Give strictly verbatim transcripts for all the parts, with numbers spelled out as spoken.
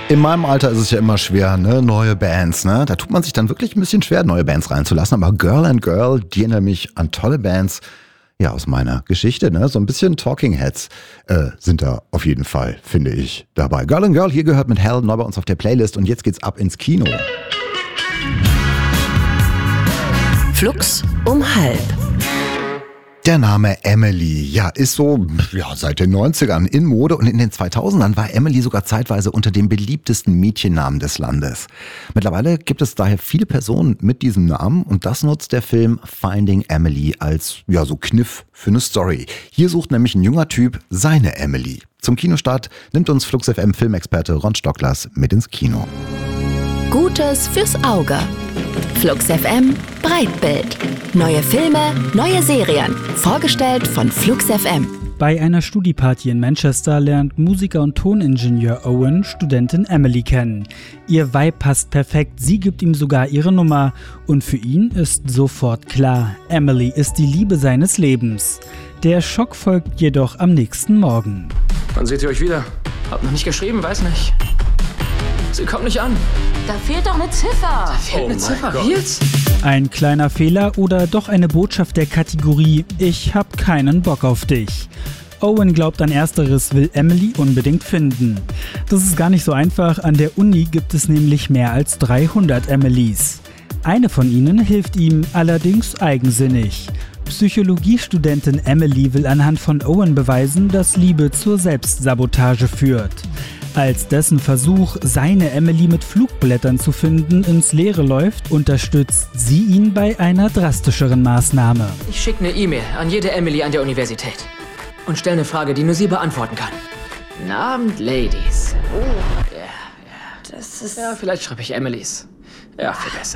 In meinem Alter ist es ja immer schwer, ne? Neue Bands, ne? Da tut man sich dann wirklich ein bisschen schwer, neue Bands reinzulassen. Aber Girl and Girl, die erinnern mich an tolle Bands, ja, aus meiner Geschichte, ne? So ein bisschen Talking Heads äh, sind da auf jeden Fall, finde ich, dabei. Girl and Girl, hier gehört mit Hell neu bei uns auf der Playlist und jetzt geht's ab ins Kino. Flux um halb. Der Name Emily, ja, ist so ja, seit den neunzigern in Mode und in den zweitausendern war Emily sogar zeitweise unter den beliebtesten Mädchennamen des Landes. Mittlerweile gibt es daher viele Personen mit diesem Namen und das nutzt der Film Finding Emily als ja so Kniff für eine Story. Hier sucht nämlich ein junger Typ seine Emily. Zum Kinostart nimmt uns Flux F M Filmexperte Ron Stocklers mit ins Kino. Gutes fürs Auge. Flux F M Breitbild. Neue Filme, neue Serien. Vorgestellt von Flux F M. Bei einer Studieparty in Manchester lernt Musiker und Toningenieur Owen Studentin Emily kennen. Ihr Vibe passt perfekt, sie gibt ihm sogar ihre Nummer. Und für ihn ist sofort klar, Emily ist die Liebe seines Lebens. Der Schock folgt jedoch am nächsten Morgen. Wann seht ihr euch wieder? Hab noch nicht geschrieben, weiß nicht. Sie kommt nicht an. Da fehlt doch eine Ziffer. Da fehlt oh eine Ziffer. Wie jetzt? Ein kleiner Fehler oder doch eine Botschaft der Kategorie Ich hab keinen Bock auf dich. Owen glaubt an Ersteres, will Emily unbedingt finden. Das ist gar nicht so einfach, an der Uni gibt es nämlich mehr als dreihundert Emilys. Eine von ihnen hilft ihm allerdings eigensinnig. Psychologiestudentin Emily will anhand von Owen beweisen, dass Liebe zur Selbstsabotage führt. Als dessen Versuch, seine Emily mit Flugblättern zu finden, ins Leere läuft, unterstützt sie ihn bei einer drastischeren Maßnahme. Ich schicke eine E-Mail an jede Emily an der Universität und stelle eine Frage, die nur sie beantworten kann. Guten Abend, Ladies. Oh. Ja, ja. Das ist... Ja, vielleicht schreibe ich Emilys. Ja, viel besser.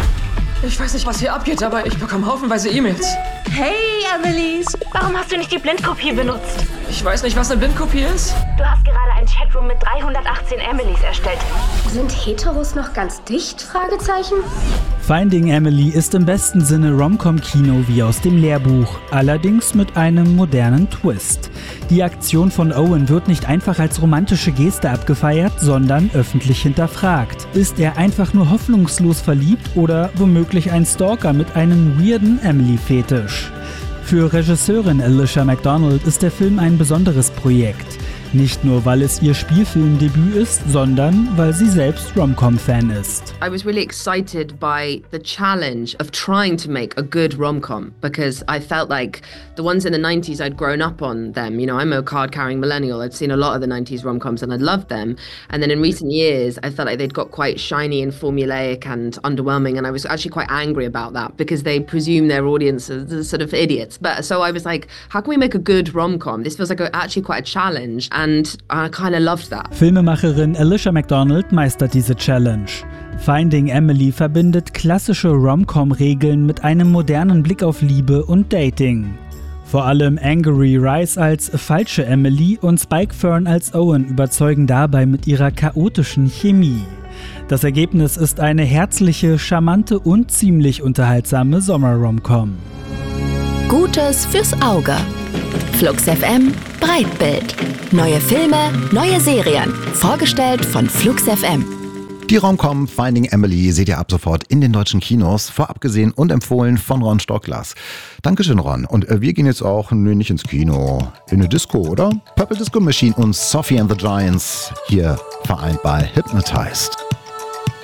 Ich weiß nicht, was hier abgeht, aber ich bekomme haufenweise E-Mails. Hey, Emilys. Warum hast du nicht die Blindkopie benutzt? Ich weiß nicht, was eine Blindkopie ist. Du hast gerade ein Chatroom mit dreihundertachtzehn Emilys erstellt. Sind Heteros noch ganz dicht? Fragezeichen. Finding Emily ist im besten Sinne Rom-Com-Kino wie aus dem Lehrbuch, allerdings mit einem modernen Twist. Die Aktion von Owen wird nicht einfach als romantische Geste abgefeiert, sondern öffentlich hinterfragt. Ist er einfach nur hoffnungslos verliebt oder womöglich ein Stalker mit einem weirden Emily-Fetisch? Für Regisseurin Alicia McDonald ist der Film ein besonderes Projekt. Nicht nur, weil es ihr Spielfilmdebüt ist, sondern weil sie selbst Rom-Com-Fan ist. I was really excited by the challenge of trying to make a good rom-com because I felt like the ones in the nineties I'd grown up on them. You know, I'm a card-carrying millennial. I'd seen a lot of the nineties rom-coms and I loved them. And then in recent years, I felt like they'd got quite shiny and formulaic and underwhelming. And I was actually quite angry about that because they presume their audience as sort of idiots. But so I was like, how can we make a good rom-com? This feels like a, actually quite a challenge. And I kind of loved that. Filmemacherin Alicia McDonald meistert diese Challenge. Finding Emily verbindet klassische Rom-Com-Regeln mit einem modernen Blick auf Liebe und Dating. Vor allem Angourie Rice als falsche Emily und Spike Fern als Owen überzeugen dabei mit ihrer chaotischen Chemie. Das Ergebnis ist eine herzliche, charmante und ziemlich unterhaltsame Sommer-Rom-Com. Gutes fürs Auge. Flux F M Breitbild. Neue Filme, neue Serien. Vorgestellt von Flux F M. Die Rom-Com Finding Emily seht ihr ab sofort in den deutschen Kinos, vorab gesehen und empfohlen von Ron Stocklers. Dankeschön, Ron. Und äh, wir gehen jetzt auch, nee, nicht ins Kino, in eine Disco, oder? Purple Disco Machine und Sophie and the Giants, hier vereint bei Hypnotized.